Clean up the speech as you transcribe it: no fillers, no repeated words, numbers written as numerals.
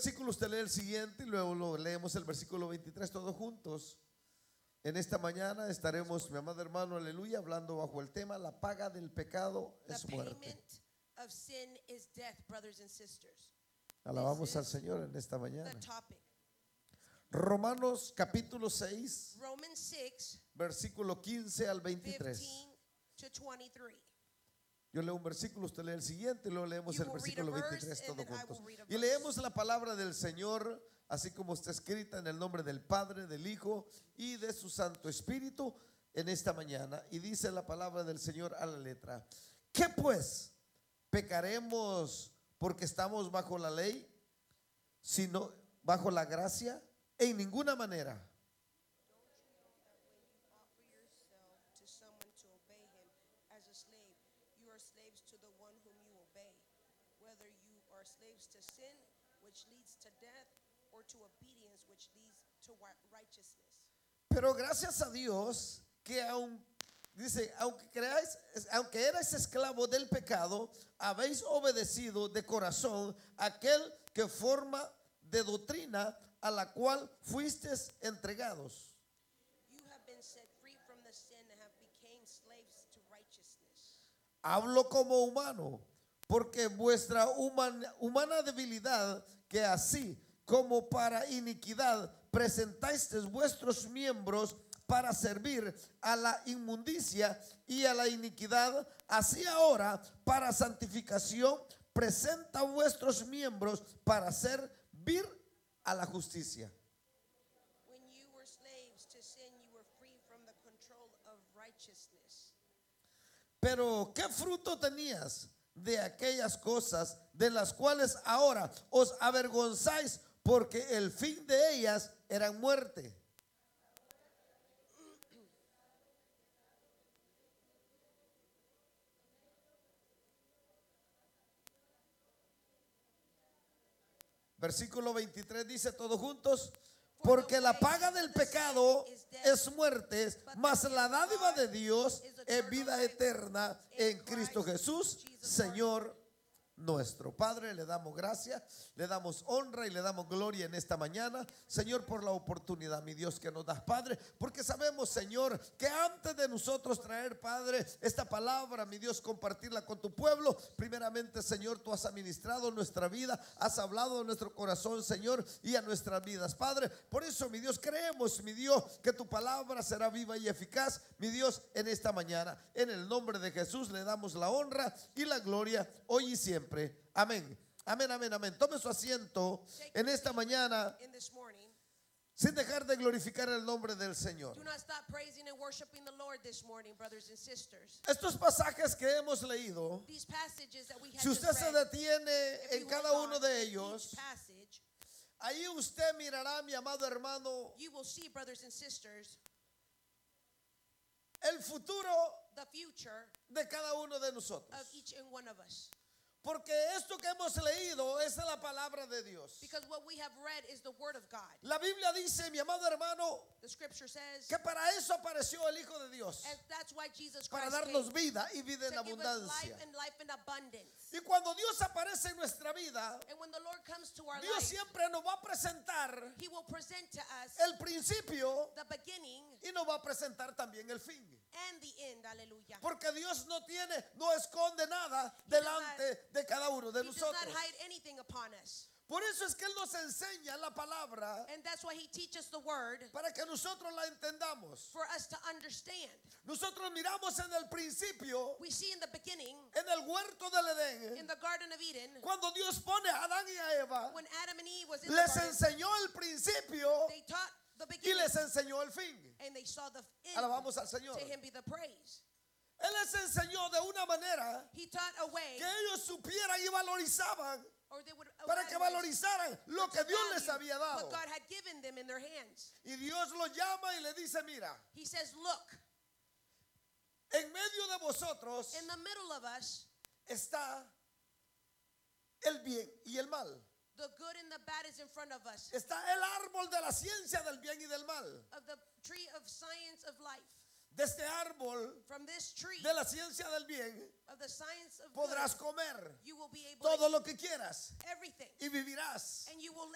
versículo usted lee el siguiente y luego lo leemos el versículo 23 todos juntos. En esta mañana estaremos, mi amado hermano, aleluya, hablando bajo el tema: la paga del pecado es The muerte. payment of sin is death, brothers and sisters. Alabamos This al is Señor en esta mañana. The topic. Romanos capítulo 6, Romans 6, versículo 15 al 23. 15 to 23. Yo leo un versículo, usted lee el siguiente y luego leemos You el will read versículo a verse, 23 and todos then I juntos. will read a Y verse. leemos la palabra del Señor, así como está escrita, en el nombre del Padre, del Hijo y de su Santo Espíritu en esta mañana. Y dice la palabra del Señor a la letra: ¿qué pues? ¿Pecaremos porque estamos bajo la ley, sino bajo la gracia? En ninguna manera. Don't you know that when you offer yourself to someone to obey him as a slave, you are slaves to the one whom you obey, whether you are slaves to sin, which leads to death, or to obedience, which leads to righteousness. Pero gracias a Dios que dice, aunque erais esclavo del pecado, habéis obedecido de corazón aquel que forma de doctrina a la cual fuisteis entregados. You have been set free from the sin and have become slaves to righteousness. Hablo como humano, porque vuestra humana debilidad, que así como para iniquidad presentasteis vuestros miembros para servir a la inmundicia y a la iniquidad, así ahora para santificación presenta vuestros miembros para servir a la justicia. When you were slaves to sin, you were free from the control of righteousness. Pero ¿qué fruto tenías de aquellas cosas de las cuales ahora os avergonzáis? Porque el fin de ellas era muerte. Versículo 23 dice todos juntos: porque la paga del pecado es muerte, mas la dádiva de Dios es vida eterna en Cristo Jesús, Señor nuestro. Padre, le damos gracias, le damos honra y le damos gloria en esta mañana, Señor, por la oportunidad, mi Dios, que nos das, Padre, porque sabemos, Señor, que antes de nosotros traer, Padre, esta palabra, mi Dios, compartirla con tu pueblo, primeramente, Señor, tú has administrado nuestra vida, has hablado a nuestro corazón, Señor, y a nuestras vidas, Padre. Por eso, mi Dios, creemos, mi Dios, que tu palabra será viva y eficaz, mi Dios, en esta mañana. En el nombre de Jesús le damos la honra y la gloria hoy y siempre. Amén. Amén, amén, amén. Tome su asiento en esta mañana In this morning, sin dejar de glorificar el nombre del Señor. do not stop praising and worshiping the Lord this morning, brothers and sisters. Estos pasajes que hemos leído, These passages that we have si usted just se read, detiene if en you cada hold uno on de to ellos, each passage, ahí usted mirará, mi amado hermano, you will see, brothers and sisters, el futuro the future de cada uno de nosotros. of each and one of us. Porque esto que hemos leído es la palabra de Dios. Because what we have read is the word of God. La Biblia dice, mi amado hermano, The scripture says, que para eso apareció el Hijo de Dios, and that's why Jesus para Christ darnos came, vida y vida en to give us life abundancia. and life in abundance. Y cuando Dios aparece en nuestra vida, And when the Lord comes to our Dios life, siempre nos va a presentar He will present to us el principio the beginning y nos va a presentar también el fin. and the end. Hallelujah. Porque Dios no esconde nada delante de cada uno de He does not nosotros. hide anything upon us. Por eso es que Él nos enseña la palabra And that's why He teaches the word para que nosotros la entendamos. for us to understand. Nosotros miramos en el principio, We see in the beginning, en el huerto del Edén, in the Garden of Eden, cuando Dios pone a Adán y a Eva, when Adam and Eve was in the les garden, enseñó el principio they taught the y beginning les enseñó el fin. and they saw the end. Alabamos al Señor. To Him be the praise. Él les enseñó de una manera He taught a way, que ellos supieran y valorizaban, or they would para que evaluate valorizaran lo que Dios les había what dado. God had given them in their hands. Y Dios los llama y le dice, mira, He says, look, en medio de vosotros in the middle of us, está el bien y el mal. the good and the bad is in front of us. Está el árbol de la ciencia del bien y del mal. Of the tree of science of life. De este árbol From this tree de la ciencia del bien of the science of podrás good, comer you will be able todo to lo que quieras eat everything. y vivirás. And you will